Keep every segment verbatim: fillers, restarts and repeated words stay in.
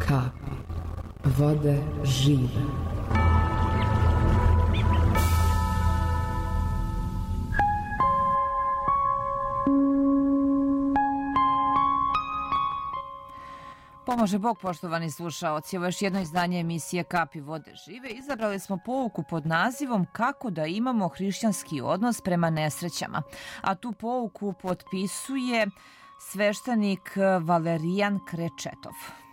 Kapi vode žive. Pomože Bog, poštovani slušaoci. Ovo je još jedno izdanje emisije Kapi vode žive. Izabrali smo pouku pod nazivom Kako da imamo hrišćanski odnos prema nesrećama. A tu pouku potpisuje sveštenik Valerijan Krečetov.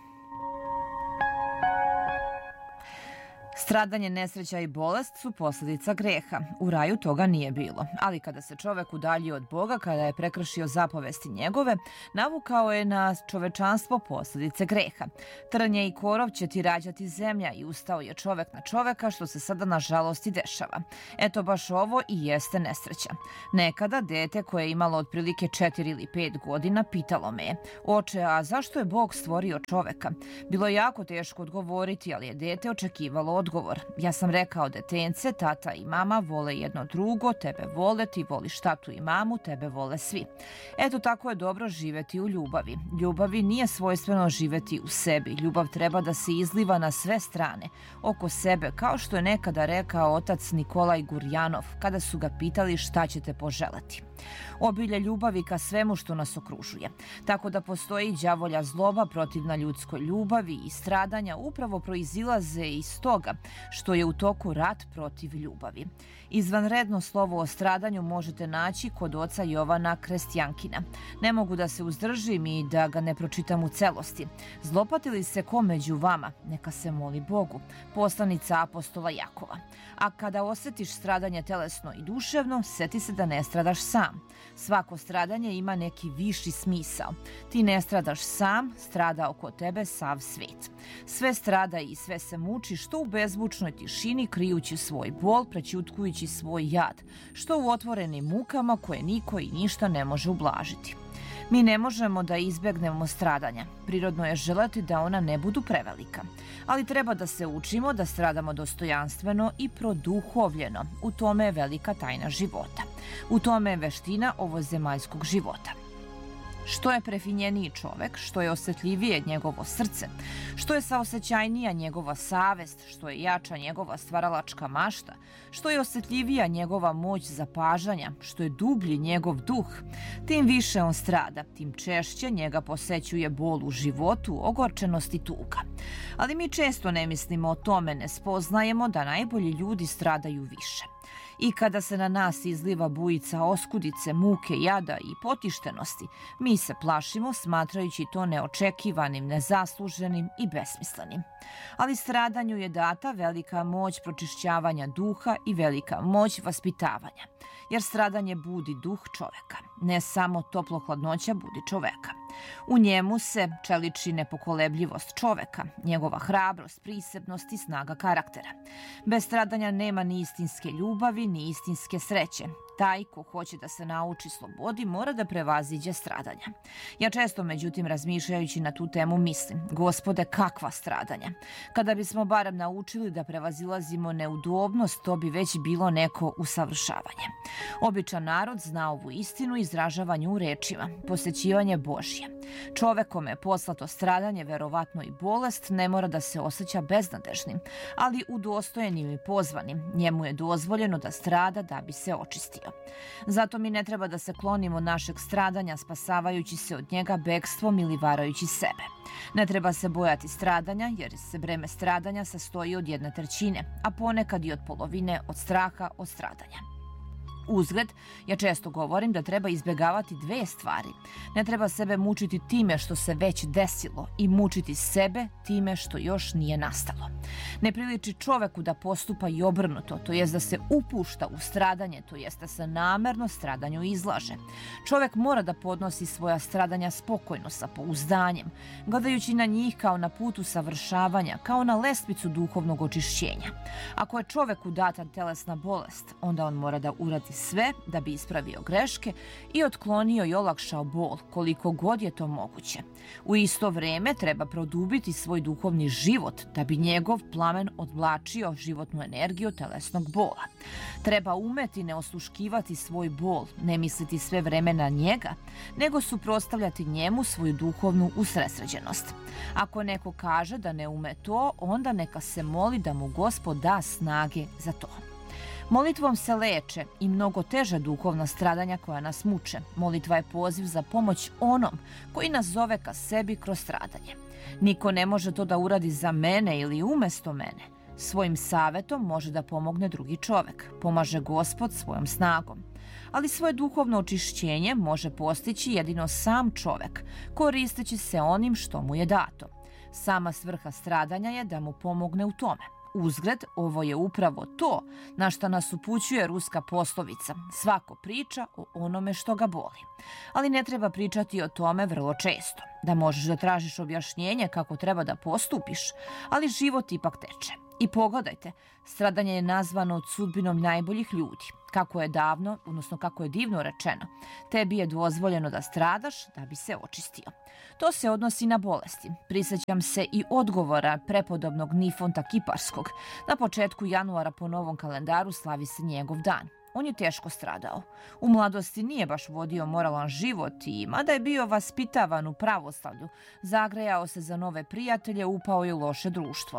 Stradanje, nesreća i bolest su posljedica greha. U raju toga nije bilo. Ali kada se čovek udaljio od Boga, kada je prekršio zapovesti njegove, navukao je na čovečanstvo posljedice greha. Trnje i korov će ti rađati zemlja i ustao je čovek na čoveka, što se sada nažalost i dešava. Eto, baš ovo i jeste nesreća. Nekada dete koje je imalo otprilike četiri ili pet godina pitalo me je: oče, a zašto je Bog stvorio čoveka? Bilo je jako teško odgovoriti, ali je dete očekivalo odgovor. Ja sam rekao: detence, tata i mama vole jedno drugo, tebe vole, ti voliš tatu i mamu, tebe vole svi. Eto, tako je dobro živeti u ljubavi. Ljubavi nije svojstveno živeti u sebi. Ljubav treba da se izliva na sve strane, oko sebe, kao što je nekada rekao otac Nikolaj Gurjanov, kada su ga pitali šta ćete poželeti. Obilje ljubavi ka svemu što nas okružuje. Tako da postoji đavolja zloba protivna ljudskoj ljubavi i stradanja upravo proizilaze iz toga što je u toku rat protiv ljubavi. Izvanredno slovo o stradanju možete naći kod oca Jovana Krestjankina. Ne mogu da se uzdržim i da ga ne pročitam u celosti. Zlopati li se ko među vama, neka se moli Bogu. Poslanica apostola Jakova. A kada osjetiš stradanje telesno i duševno, seti se da ne stradaš sam. Svako stradanje ima neki viši smisao. Ti ne stradaš sam, strada oko tebe sav svet. Sve strada i sve se muči, što u bezbučnoj tišini, krijući svoj bol, prećutkujući svoj jad, što u otvorenim mukama koje niko i ništa ne može ublažiti. Mi ne možemo da izbegnemo stradanja. Prirodno je želeti da ona ne budu prevelika. Ali treba da se učimo da stradamo dostojanstveno i produhovljeno. U tome je velika tajna života. U tome je veština ovozemaljskog života. Što je prefinjeniji čovek, što je osjetljivije njegovo srce, što je saosećajnija njegova savest, što je jača njegova stvaralačka mašta, što je osjetljivija njegova moć zapažanja, što je dublji njegov duh, tim više on strada, tim češće njega posećuje bol u životu, ogorčenost i tuga. Ali mi često ne mislimo o tome, ne spoznajemo da najbolji ljudi stradaju više. I kada se na nas izliva bujica oskudice, muke, jada i potištenosti, mi se plašimo smatrajući to neočekivanim, nezasluženim i besmislenim. Ali stradanju je data velika moć pročišćavanja duha i velika moć vaspitavanja. Jer stradanje budi duh čoveka. Ne samo toplo hladnoća budi čoveka. U njemu se čeliči nepokolebljivost čoveka, njegova hrabrost, prisebnost i snaga karaktera. Bez stradanja nema ni istinske ljubavi, ni istinske sreće. Taj ko hoće da se nauči slobodi mora da prevaziđe stradanja. Ja često, međutim, razmišljajući na tu temu mislim: Gospode, kakva stradanja! Kada bismo barem naučili da prevazilazimo neudobnost, to bi već bilo neko usavršavanje. Običan narod zna ovu istinu i izražava nju rečima: posećivanje Božje. Čovekome je poslato stradanje, verovatno i bolest, ne mora da se osjeća beznadežnim, ali udostojenim i pozvanim. Njemu je dozvoljeno da strada da bi se očistio. Zato mi ne treba da se klonimo našeg stradanja spasavajući se od njega bekstvom ili varajući sebe. Ne treba se bojati stradanja, jer se breme stradanja sastoji od jedne trećine, a ponekad i od polovine od straha od stradanja. Uzgled, ja često govorim da treba izbjegavati dve stvari. Ne treba sebe mučiti time što se već desilo i mučiti sebe time što još nije nastalo. Ne priliči čoveku da postupa i obrnuto, to jest da se upušta u stradanje, to jest da se namerno stradanju izlaže. Čovek mora da podnosi svoja stradanja spokojno, sa pouzdanjem, gledajući na njih kao na putu savršavanja, kao na lestvicu duhovnog očišćenja. Ako je čoveku data telesna bolest, onda on mora da uradi sve da bi ispravio greške i otklonio i olakšao bol koliko god je to moguće. U isto vrijeme treba produbiti svoj duhovni život da bi njegov plamen odvlačio životnu energiju telesnog bola. Treba umeti ne osluškivati svoj bol, ne misliti sve vreme na njega, nego suprotstavljati njemu svoju duhovnu usredsređenost. Ako neko kaže da ne ume to, onda neka se moli da mu Gospod da snage za to. Molitvom se leče i mnogo teža duhovna stradanja koja nas muče. Molitva je poziv za pomoć onom koji nas zove ka sebi kroz stradanje. Niko ne može to da uradi za mene ili umjesto mene. Svojim savjetom može da pomogne drugi čovjek. Pomaže Gospod svojom snagom. Ali svoje duhovno očišćenje može postići jedino sam čovjek, koristeći se onim što mu je dato. Sama svrha stradanja je da mu pomogne u tome. Uzgred, ovo je upravo to na što nas upućuje ruska poslovica. Svako priča o onome što ga boli. Ali ne treba pričati o tome vrlo često. Da možeš da tražiš objašnjenje kako treba da postupiš, ali život ipak teče. I pogledajte, stradanje je nazvano sudbinom najboljih ljudi. Kako je davno, odnosno kako je divno rečeno, tebi je dozvoljeno da stradaš da bi se očistio. To se odnosi na bolesti. Prisjećam se i odgovora prepodobnog Nifonta Kiparskog. Na početku januara po novom kalendaru slavi se njegov dan. On je teško stradao. U mladosti nije baš vodio moralan život i, mada je bio vaspitavan u pravoslavlju, zagrejao se za nove prijatelje, upao je u loše društvo.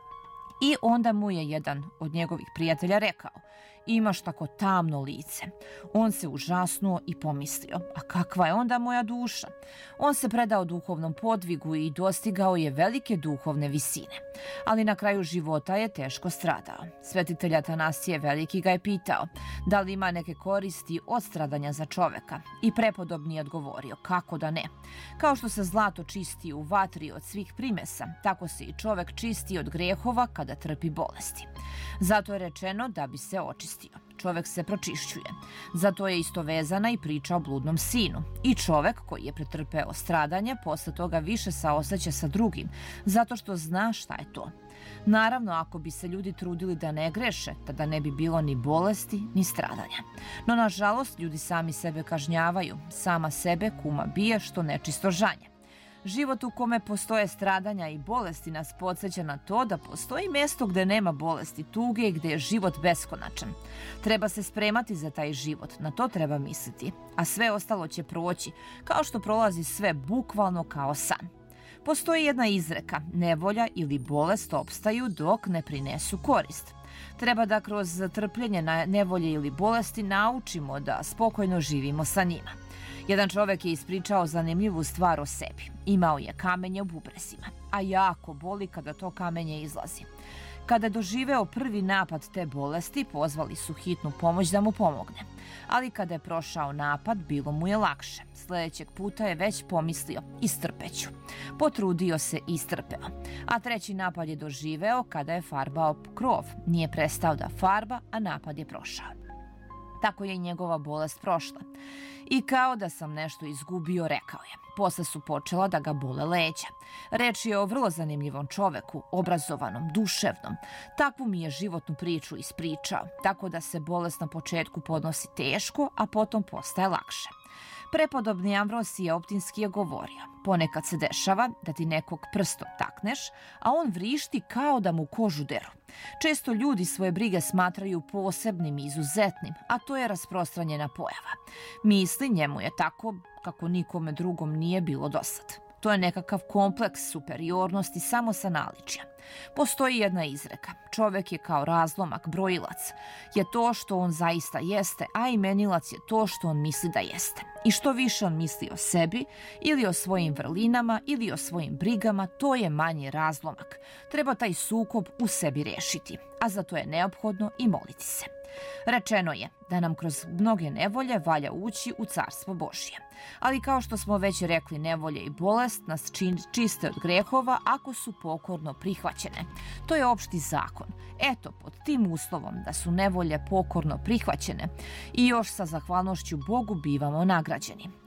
I onda mu je jedan od njegovih prijatelja rekao: imaš tako tamno lice. On se užasnuo i pomislio: a kakva je onda moja duša? On se predao duhovnom podvigu i dostigao je velike duhovne visine. Ali na kraju života je teško stradao. Svetitelj Atanasije Veliki ga je pitao da li ima neke koristi od stradanja za čoveka. I prepodobni je odgovorio: kako da ne? Kao što se zlato čisti u vatri od svih primesa, tako se i čovek čisti od grehova kada trpi bolesti. Zato je rečeno da bi se očistio. Čovek se pročišćuje. Zato je isto vezana i priča o bludnom sinu. I čovek koji je pretrpeo stradanje posle toga više saoseća sa drugim, zato što zna šta je to. Naravno, ako bi se ljudi trudili da ne greše, tada ne bi bilo ni bolesti, ni stradanja. No, nažalost, ljudi sami sebe kažnjavaju, sama sebe kuma bije što nečisto žanje. Život u kome postoje stradanja i bolesti nas podsjeća na to da postoji mjesto gdje nema bolesti, tuge i gdje je život beskonačan. Treba se spremati za taj život, na to treba misliti, a sve ostalo će proći, kao što prolazi sve bukvalno kao san. Postoji jedna izreka: nevolja ili bolest opstaju dok ne prinesu korist. Treba da kroz trpljenje na nevolje ili bolesti naučimo da spokojno živimo sa njima. Jedan čovjek je ispričao zanimljivu stvar o sebi. Imao je kamenje u bubrezima, a jako boli kada to kamenje izlazi. Kada je doživeo prvi napad te bolesti, pozvali su hitnu pomoć da mu pomogne. Ali kada je prošao napad, bilo mu je lakše. Sljedećeg puta je već pomislio: istrpeću. Potrudio se i istrpeo. A treći napad je doživeo kada je farbao krov. Nije prestao da farba, a napad je prošao. Tako je i njegova bolest prošla. I kao da sam nešto izgubio, rekao je. Posle su počela da ga bole leđa. Reč je o vrlo zanimljivom čoveku, obrazovanom, duševnom. Takvu mi je životnu priču ispričao, tako da se bolest na početku podnosi teško, a potom postaje lakše. Prepodobni Amvrosije Optinski je govorio: ponekad se dešava da ti nekog prstom takneš, a on vrišti kao da mu kožu deru. Često ljudi svoje brige smatraju posebnim i izuzetnim, a to je rasprostranjena pojava. Misli njemu je tako kako nikome drugom nije bilo dosad. To je nekakav kompleks superiornosti samo sa naličja. Postoji jedna izreka: čovjek je kao razlomak, brojilac je to što on zaista jeste, a imenilac je to što on misli da jeste. I što više on misli o sebi ili o svojim vrlinama ili o svojim brigama, to je manji razlomak. Treba taj sukob u sebi rešiti, a za to je neophodno i moliti se. Rečeno je da nam kroz mnoge nevolje valja ući u Carstvo Božje. Ali kao što smo već rekli, nevolje i bolest nas čiste od grehova ako su pokorno prihvaćene. To je opšti zakon. Eto, pod tim uslovom da su nevolje pokorno prihvaćene i još sa zahvalnošću Bogu bivamo nagrađeni.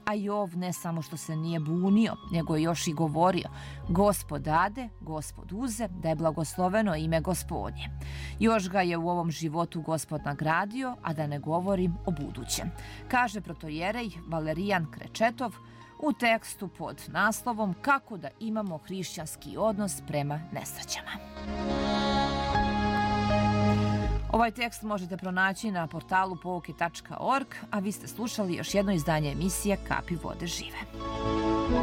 A Jov ne samo što se nije bunio, nego je još i govorio: Gospod dade, Gospod uze, da je blagosloveno ime Gospodnje. Još ga je u ovom životu Gospod nagradio, a da ne govorim o budućem, kaže protojerej Valerijan Krečetov u tekstu pod naslovom Kako da imamo hrišćanski odnos prema nesrećama. Ovaj tekst možete pronaći na portalu pouke tačka org, a vi ste slušali još jedno izdanje emisije Kapi vode žive.